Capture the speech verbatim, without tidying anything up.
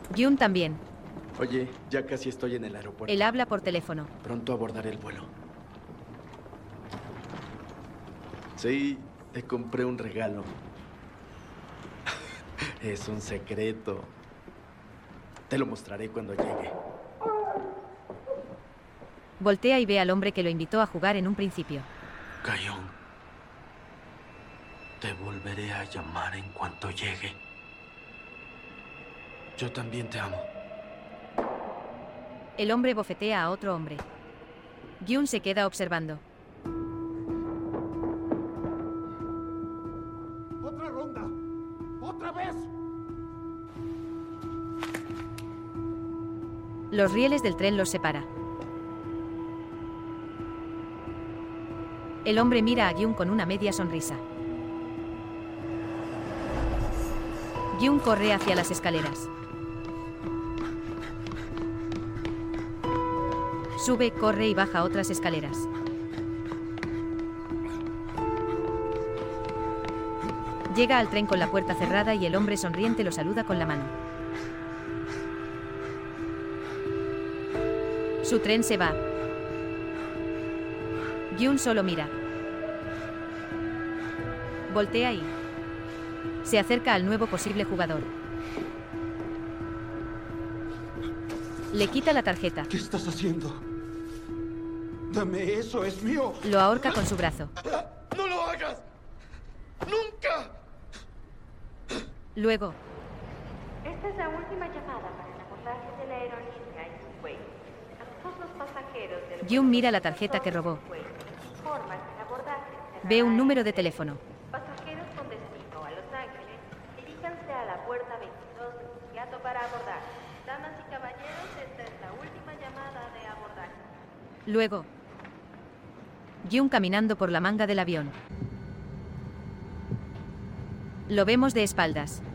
Gyun también. Oye, ya casi estoy en el aeropuerto. Él habla por teléfono. Pronto abordaré el vuelo. Sí, te compré un regalo. Es un secreto. Te lo mostraré cuando llegue. Voltea y ve al hombre que lo invitó a jugar en un principio. Gayong, te volveré a llamar en cuanto llegue. Yo también te amo. El hombre bofetea a otro hombre. Gyun se queda observando. ¡Otra ronda! ¡Otra vez! Los rieles del tren los separa. El hombre mira a Gyun con una media sonrisa. Gyun corre hacia las escaleras. Sube, corre y baja otras escaleras. Llega al tren con la puerta cerrada y el hombre sonriente lo saluda con la mano. Su tren se va. Gyun solo mira. Voltea y se acerca al nuevo posible jugador. Le quita la tarjeta. ¿Qué estás haciendo? Dame eso, es mío. Lo ahorca con su brazo. ¡No lo hagas! ¡Nunca! Luego, Esta es la última llamada para el abordaje de la aerolínea Airways. A todos los pasajeros del Gyun mira la tarjeta que robó. informan que el abordaje será Ve un a número las de seis. teléfono. Pasajeros con destino a Los Ángeles, diríjanse a la puerta veintidós de inmediato para abordar. Damas y caballeros, esta es la última llamada de abordaje. Luego, Gyun caminando por la manga del avión. Lo vemos de espaldas.